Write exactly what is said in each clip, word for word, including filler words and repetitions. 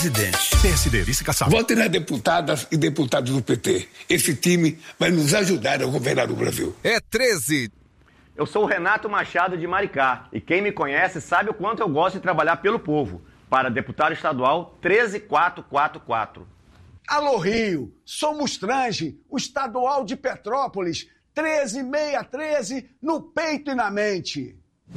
presidente. P S D, vice-caçado. Vote nas deputadas e deputados do P T. Esse time vai nos ajudar a governar o Brasil. É treze. Eu sou o Renato Machado de Maricá e quem me conhece sabe o quanto eu gosto de trabalhar pelo povo. Para deputado estadual treze mil quatrocentos e quarenta e quatro. Alô Rio, somos Trange, o estadual de Petrópolis, treze mil seiscentos e treze no peito e na mente.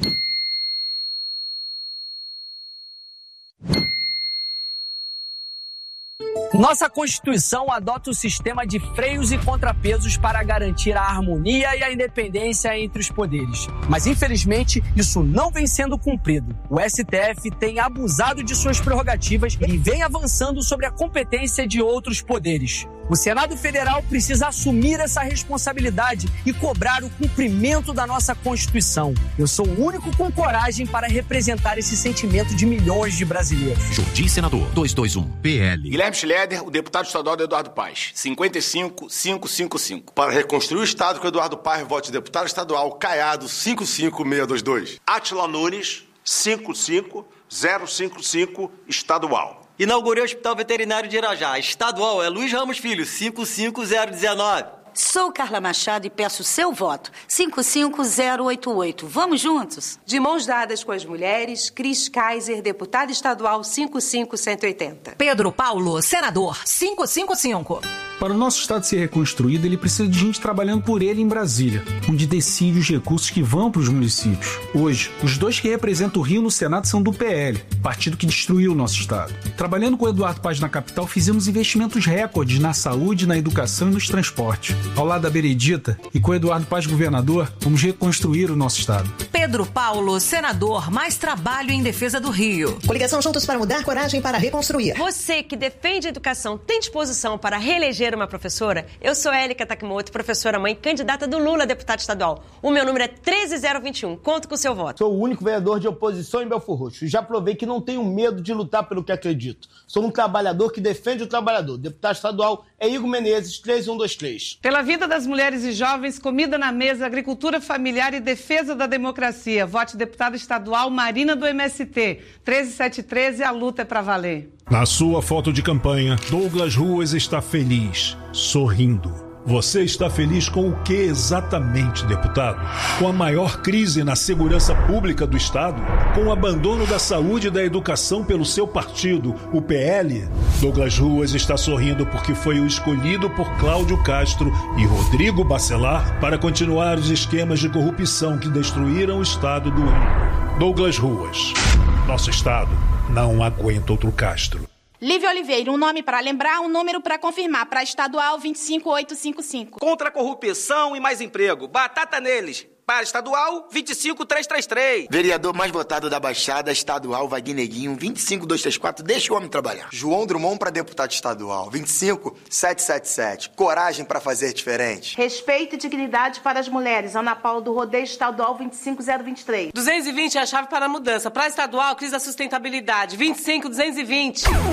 Nossa Constituição adota o sistema de freios e contrapesos para garantir a harmonia e a independência entre os poderes. Mas, infelizmente, isso não vem sendo cumprido. O S T F tem abusado de suas prerrogativas e vem avançando sobre a competência de outros poderes. O Senado Federal precisa assumir essa responsabilidade e cobrar o cumprimento da nossa Constituição. Eu sou o único com coragem para representar esse sentimento de milhões de brasileiros. Jordi Senador, duzentos e vinte e um, P L. Guilherme Schroeder, o deputado estadual do Eduardo Paes, cinquenta e cinco mil quinhentos e cinquenta e cinco. Para reconstruir o Estado com Eduardo Paes, vote deputado estadual Caiado, cinco cinco seis dois dois. Atila Nunes, cinco cinco zero cinco cinco, estadual. Inaugurei o Hospital Veterinário de Irajá. Estadual é Luiz Ramos Filho, cinco cinco zero um nove. Sou Carla Machado e peço seu voto, cinco cinco zero oito oito. Vamos juntos? De mãos dadas com as mulheres, Cris Kaiser, deputada estadual cinco cinco um zero oito zero. Pedro Paulo, senador, cinco cinco cinco. Para o nosso Estado ser reconstruído, ele precisa de gente trabalhando por ele em Brasília, onde decide os recursos que vão para os municípios. Hoje, os dois que representam o Rio no Senado são do P L, partido que destruiu o nosso Estado. Trabalhando com o Eduardo Paes na capital, fizemos investimentos recordes na saúde, na educação e nos transportes. Ao lado da Benedita e com o Eduardo Paes governador, vamos reconstruir o nosso Estado. Pedro Paulo, senador, mais trabalho em defesa do Rio. Coligação Juntos para Mudar, coragem para reconstruir. Você que defende a educação tem disposição para reeleger uma professora? Eu sou Élica Takimoto, professora mãe, candidata do Lula a deputada estadual. O meu número é treze zero vinte e um. Conto com o seu voto. Sou o único vereador de oposição em Belfor Roxo. Já provei que não tenho medo de lutar pelo que acredito. Sou um trabalhador que defende o trabalhador. Deputado estadual é Igor Menezes, três um dois três. Pela vida das mulheres e jovens, comida na mesa, agricultura familiar e defesa da democracia. Vote deputada estadual Marina do M S T. treze sete treze, a luta é pra valer. Na sua foto de campanha, Douglas Ruas está feliz, sorrindo. Você está feliz com o que exatamente, deputado? Com a maior crise na segurança pública do Estado? Com o abandono da saúde e da educação pelo seu partido, o P L? Douglas Ruas está sorrindo porque foi o escolhido por Cláudio Castro e Rodrigo Bacelar para continuar os esquemas de corrupção que destruíram o Estado do Rio. Douglas Ruas. Nosso Estado não aguenta outro Castro. Lívia Oliveira, um nome para lembrar, um número para confirmar. Para estadual, vinte e cinco mil oitocentos e cinquenta e cinco. Contra a corrupção e mais emprego. Batata neles. Para estadual, vinte e cinco mil trezentos e trinta e três. Vereador mais votado da Baixada, estadual, Vagneguinho, vinte e cinco mil duzentos e trinta e quatro. Deixa o homem trabalhar. João Drummond para deputado estadual, vinte e cinco mil setecentos e setenta e sete. Coragem para fazer diferente. Respeito e dignidade para as mulheres. Ana Paula do Rodeio, estadual, vinte e cinco mil vinte e três. duzentos e vinte é a chave para a mudança. Para estadual, crise da sustentabilidade, vinte e cinco mil duzentos e vinte.